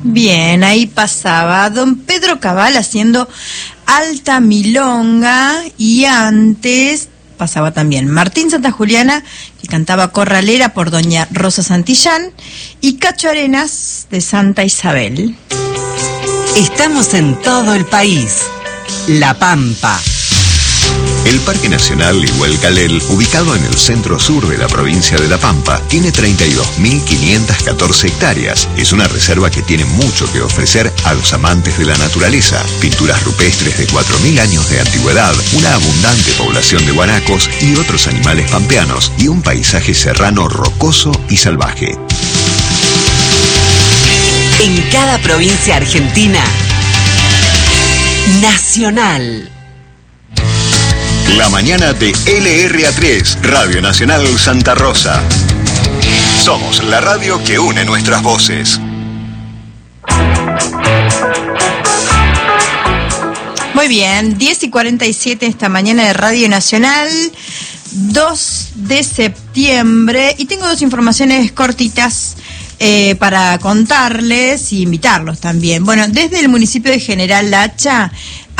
Bien, ahí pasaba don Pedro Cabal haciendo Alta Milonga, y antes pasaba también Martín Santa Juliana, que cantaba Corralera por doña Rosa Santillán, y Cacho Arenas de Santa Isabel. Estamos en todo el país. La Pampa. El Parque Nacional Iguelcalel, ubicado en el centro-sur de la provincia de La Pampa, tiene 32.514 hectáreas. Es una reserva que tiene mucho que ofrecer a los amantes de la naturaleza. Pinturas rupestres de 4.000 años de antigüedad, una abundante población de guanacos y otros animales pampeanos, y un paisaje serrano rocoso y salvaje. En cada provincia argentina, Nacional. La mañana de LRA3, Radio Nacional Santa Rosa. Somos la radio que une nuestras voces. Muy bien, 10:47 esta mañana de Radio Nacional, 2 de septiembre, y tengo dos informaciones cortitas para contarles y invitarlos también. Bueno, desde el municipio de General Hacha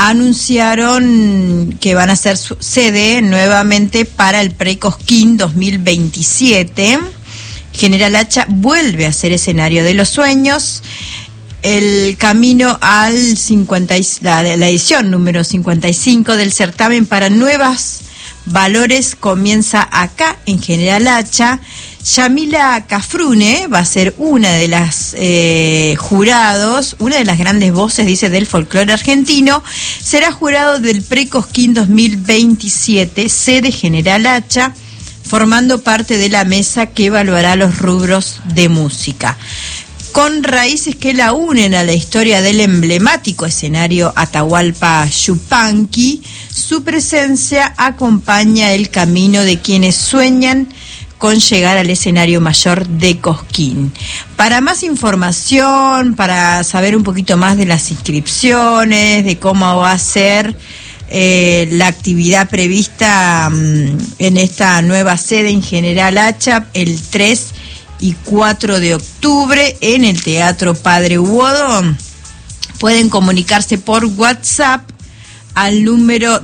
anunciaron que van a ser sede nuevamente para el Precosquín 2027. General Hacha vuelve a ser escenario de los sueños. El camino al la edición número 55 del certamen para nuevos valores comienza acá en General Hacha. Yamila Cafrune va a ser una de las jurados, una de las grandes voces, dice, del folclore argentino. Será jurado del Precosquín 2027, sede General Hacha, formando parte de la mesa que evaluará los rubros de música. Con raíces que la unen a la historia del emblemático escenario Atahualpa Yupanqui, su presencia acompaña el camino de quienes sueñan con llegar al escenario mayor de Cosquín. Para más información, para saber un poquito más de las inscripciones, de cómo va a ser la actividad prevista en esta nueva sede en General Hacha, el 3 y 4 de octubre en el Teatro Padre Huodo, pueden comunicarse por WhatsApp al número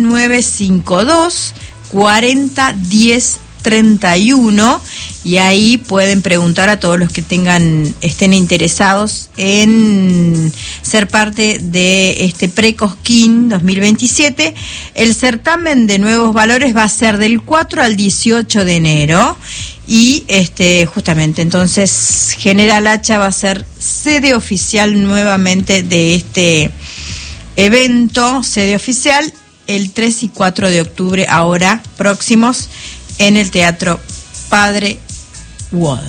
2952 40 10 31, y ahí pueden preguntar a todos los que estén interesados en ser parte de este Precosquín 2027. El certamen de nuevos valores va a ser del 4 al 18 de enero, y justamente entonces General Hacha va a ser sede oficial nuevamente de este evento, sede oficial el 3 y 4 de octubre ahora próximos, en el Teatro Padre Huodo.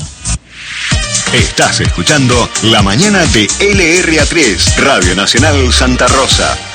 Estás escuchando La Mañana de LRA3, Radio Nacional Santa Rosa.